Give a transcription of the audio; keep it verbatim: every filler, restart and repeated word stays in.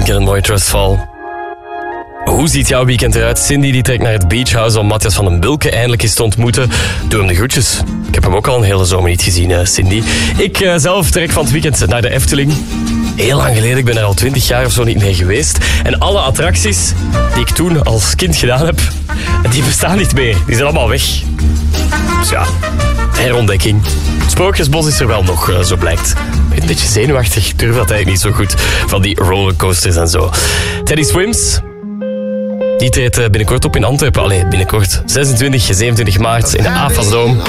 en een mooie Trustfall. Hoe ziet jouw weekend eruit? Cindy die trekt naar het Beach House om Matthias van den Bulke eindelijk eens te ontmoeten. Doe hem de groetjes. Ik heb hem ook al een hele zomer niet gezien, uh, Cindy. Ik uh, zelf trek van het weekend naar de Efteling. Heel lang geleden, ik ben er al twintig jaar of zo niet mee geweest. En alle attracties die ik toen als kind gedaan heb, die bestaan niet meer. Die zijn allemaal weg. Dus ja, herontdekking. Sprookjesbos is er wel nog, uh, zo blijkt. Ik ben een beetje zenuwachtig, ik durf dat eigenlijk niet zo goed. Van die rollercoasters en zo. Teddy Swims, die treedt binnenkort op in Antwerpen. Allee, binnenkort. zesentwintig en zevenentwintig maart in de AFAS Dome.